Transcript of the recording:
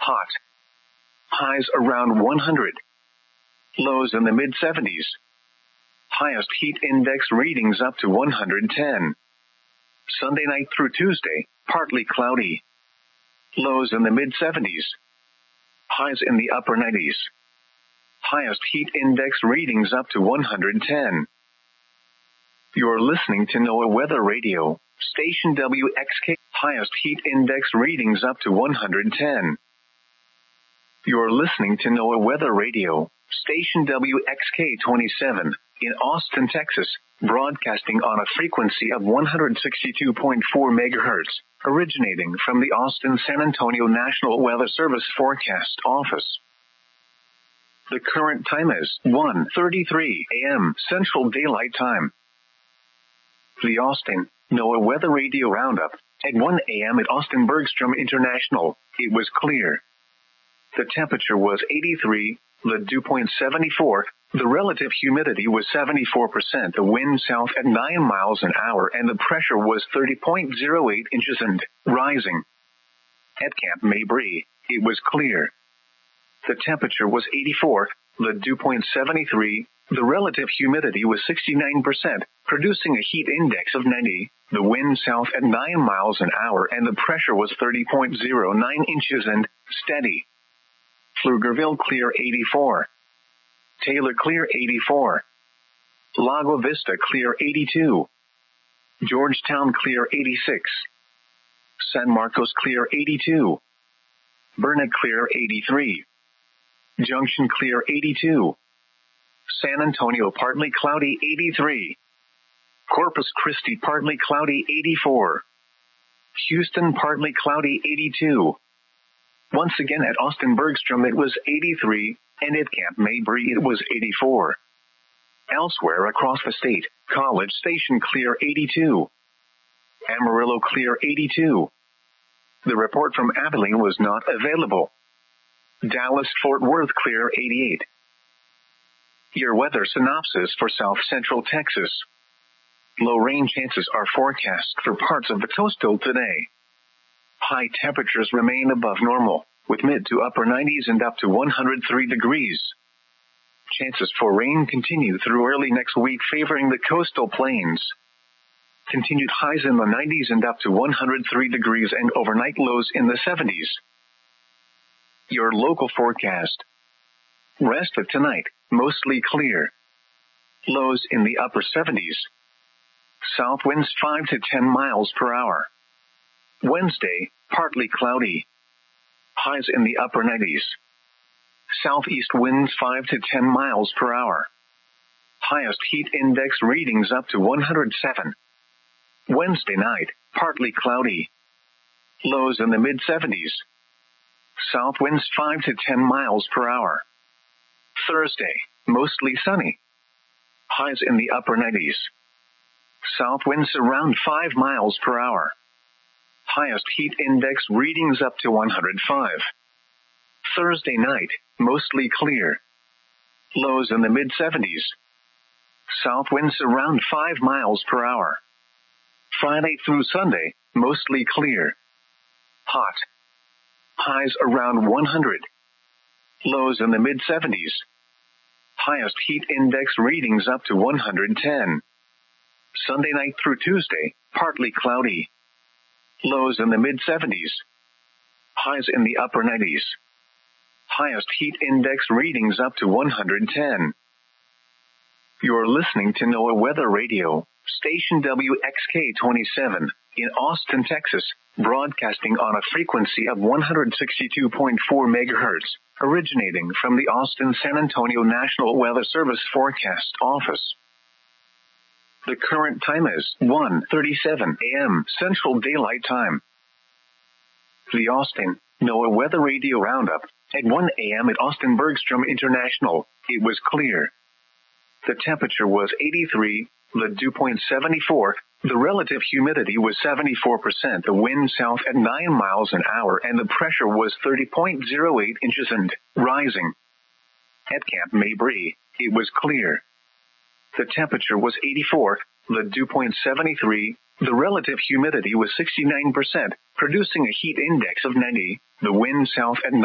Hot. Highs around 100. Lows in the mid-70s. Highest heat index readings up to 110. Sunday night through Tuesday, partly cloudy. Lows in the mid-70s. Highs in the upper 90s. Highest heat index readings up to 110. You're listening to NOAA Weather Radio, station WXK. Highest heat index readings up to 110. You're listening to NOAA Weather Radio, station WXK 27, in Austin, Texas, broadcasting on a frequency of 162.4 megahertz, originating from the Austin-San Antonio National Weather Service Forecast Office. The current time is 1:33 a.m. Central Daylight Time. The Austin NOAA Weather Radio Roundup. At 1 a.m. at Austin Bergstrom International, it was clear. The temperature was 83, the dew point 74, the relative humidity was 74%, the wind south at 9 miles an hour, and the pressure was 30.08 inches and rising. At Camp Mabry, it was clear. The temperature was 84, the dew point 73, the relative humidity was 69%, producing a heat index of 90, the wind south at 9 miles an hour, and the pressure was 30.09 inches and steady. Pflugerville clear 84. Taylor clear 84. Lago Vista clear 82. Georgetown clear 86. San Marcos clear 82. Burnet clear 83. Junction clear 82. San Antonio partly cloudy 83. Corpus Christi partly cloudy 84. Houston partly cloudy 82. Once again at Austin Bergstrom it was 83, and at Camp Mabry it was 84. Elsewhere across the state, College Station clear 82. Amarillo clear 82. The report from Abilene was not available. Dallas-Fort Worth clear 88. Your weather synopsis for South Central Texas. Low rain chances are forecast for parts of the coastal today. High temperatures remain above normal, with mid to upper 90s and up to 103 degrees. Chances for rain continue through early next week, favoring the coastal plains. Continued highs in the 90s and up to 103 degrees and overnight lows in the 70s. Your local forecast. Rest of tonight, mostly clear. Lows in the upper 70s. South winds 5 to 10 miles per hour. Wednesday, partly cloudy. Highs in the upper 90s. Southeast winds 5 to 10 miles per hour. Highest heat index readings up to 107. Wednesday night, partly cloudy. Lows in the mid-70s. South winds 5 to 10 miles per hour. Thursday, mostly sunny. Highs in the upper 90s. South winds around 5 miles per hour. Highest heat index readings up to 105. Thursday night, mostly clear. Lows in the mid-70s. South winds around 5 miles per hour. Friday through Sunday, mostly clear. Hot. Highs around 100. Lows in the mid-70s. Highest heat index readings up to 110. Sunday night through Tuesday, partly cloudy. Lows in the mid-70s. Highs in the upper 90s. Highest heat index readings up to 110. You're listening to NOAA Weather Radio, station WXK 27, in Austin, Texas, broadcasting on a frequency of 162.4 megahertz, originating from the Austin-San Antonio National Weather Service Forecast Office. The current time is 1:37 a.m. Central Daylight Time. The Austin NOAA Weather Radio Roundup. At 1 a.m. at Austin Bergstrom International, it was clear. The temperature was 83, the dew point 74, the relative humidity was 74%, the wind south at 9 miles an hour, and the pressure was 30.08 inches and rising. At Camp Mabry, it was clear. The temperature was 84, the dew point 73, the relative humidity was 69%, producing a heat index of 90, the wind south at